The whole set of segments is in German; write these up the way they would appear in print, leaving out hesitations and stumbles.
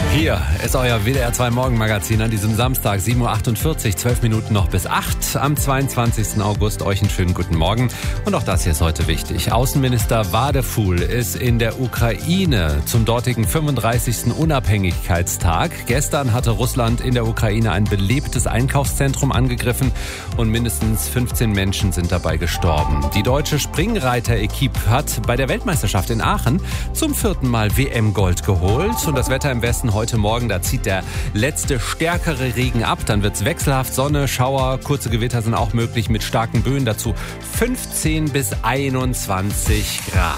Hier ist euer WDR 2 Morgenmagazin an diesem Samstag, 7.48 Uhr, 12 Minuten noch bis 8. Am 22. August euch einen schönen guten Morgen. Und auch das hier ist heute wichtig. Außenminister Wadefuhl ist in der Ukraine zum dortigen 35. Unabhängigkeitstag. Gestern hatte Russland in der Ukraine ein belebtes Einkaufszentrum angegriffen und mindestens 15 Menschen sind dabei gestorben. Die deutsche Springreiter-Equipe hat bei der Weltmeisterschaft in Aachen zum 4. Mal WM-Gold geholt. Und das Wetter im Westen heute Morgen, da zieht der letzte stärkere Regen ab. Dann wird's wechselhaft, Sonne, Schauer, kurze Gewitter sind auch möglich mit starken Böen. Dazu 15 bis 21 Grad.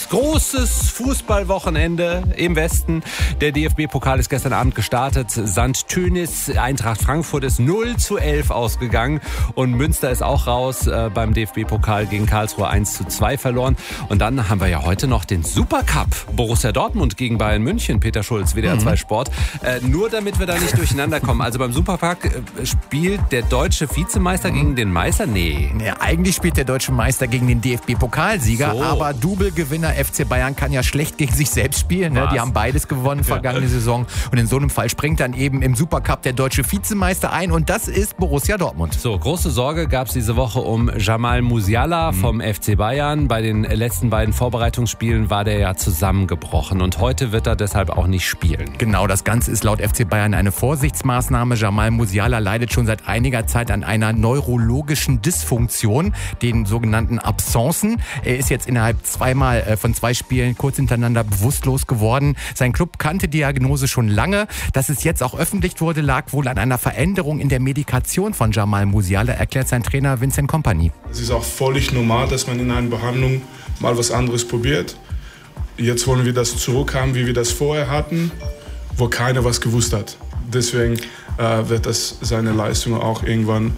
Großes Fußballwochenende im Westen. Der DFB-Pokal ist gestern Abend gestartet. St. Tönis, Eintracht Frankfurt ist 0:11 ausgegangen. Und Münster ist auch raus beim DFB-Pokal gegen Karlsruhe 1:2 verloren. Und dann haben wir ja heute noch den Supercup. Borussia Dortmund gegen Bayern München. Peter Schulz, WDR 2 Sport. Nur damit wir da nicht durcheinander kommen. Also beim Supercup spielt der deutsche Vizemeister gegen den Meister? Nee. Ja, eigentlich spielt der deutsche Meister gegen den DFB-Pokalsieger. So. Aber Double-Gewinner FC Bayern kann ja schlecht gegen sich selbst spielen. Ne? Die haben beides gewonnen vergangene Saison. Und in so einem Fall springt dann eben im Supercup der deutsche Vizemeister ein. Und das ist Borussia Dortmund. So, große Sorge gab es diese Woche um Jamal Musiala vom FC Bayern. Bei den letzten beiden Vorbereitungsspielen war der ja zusammengebrochen. Und heute wird er deshalb auch nicht spielen. Genau, das Ganze ist laut FC Bayern eine Vorsichtsmaßnahme. Jamal Musiala leidet schon seit einiger Zeit an einer neurologischen Dysfunktion, den sogenannten Absencen. Er ist jetzt innerhalb von zwei Spielen kurz hintereinander bewusstlos geworden. Sein Club kannte die Diagnose schon lange. Dass es jetzt auch öffentlich wurde, lag wohl an einer Veränderung in der Medikation von Jamal Musiala, erklärt sein Trainer Vincent Kompany. Es ist auch völlig normal, dass man in einer Behandlung mal was anderes probiert. Jetzt wollen wir das zurückhaben, wie wir das vorher hatten, wo keiner was gewusst hat. Deswegen wird das seine Leistung auch irgendwann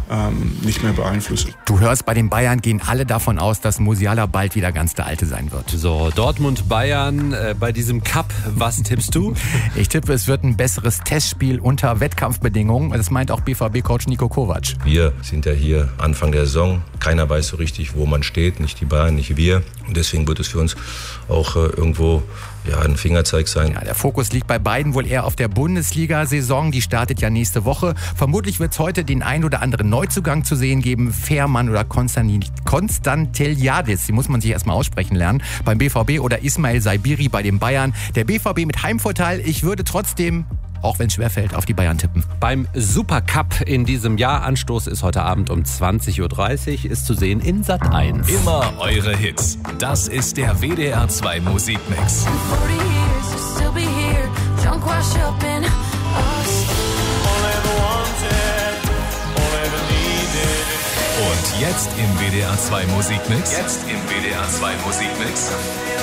nicht mehr beeinflussen. Du hörst, bei den Bayern gehen alle davon aus, dass Musiala bald wieder ganz der Alte sein wird. So, Dortmund-Bayern bei diesem Cup, was tippst du? Ich tippe, es wird ein besseres Testspiel unter Wettkampfbedingungen. Das meint auch BVB-Coach Niko Kovac. Wir sind ja hier Anfang der Saison. Keiner weiß so richtig, wo man steht. Nicht die Bayern, nicht wir. Und deswegen wird es für uns auch irgendwo ein Fingerzeig sein. Ja, der Fokus liegt bei beiden wohl eher auf der Bundesliga-Saison. Die startet ja nächste Woche. Vermutlich wird es heute den ein oder anderen Neuzugang zu sehen geben. Fährmann oder Konstanteliadis, die muss man sich erstmal aussprechen lernen, beim BVB, oder Ismail Saibiri bei den Bayern. Der BVB mit Heimvorteil. Ich würde trotzdem, auch wenn es schwerfällt, auf die Bayern tippen. Beim Supercup in diesem Jahr, Anstoß ist heute Abend um 20:30 Uhr, ist zu sehen in Sat.1. Immer eure Hits. Das ist der WDR 2 Musikmix. Und jetzt im WDR 2 Musikmix.